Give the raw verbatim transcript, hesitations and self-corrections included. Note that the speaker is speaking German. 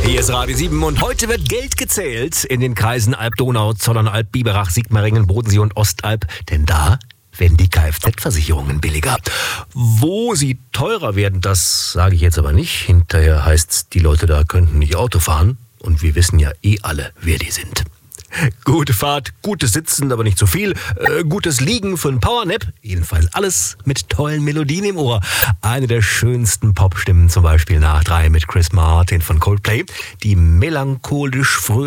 Hier ist Radio sieben und heute wird Geld gezählt in den Kreisen Alb-Donau, Zollernalb, Biberach, Sigmaringen, Bodensee und Ostalb. Denn da werden die Kfz-Versicherungen billiger. Wo sie teurer werden, das sage ich jetzt aber nicht. Hinterher heißt's, die Leute da könnten nicht Auto fahren. Und wir wissen ja eh alle, wer die sind. Gute Fahrt, gutes Sitzen, aber nicht zu viel. Äh, gutes Liegen für einen Powernap. Jedenfalls alles mit tollen Melodien im Ohr. Eine der schönsten Popstimmen zum Beispiel nach drei mit Chris Martin von Coldplay. Die melancholisch fröhliche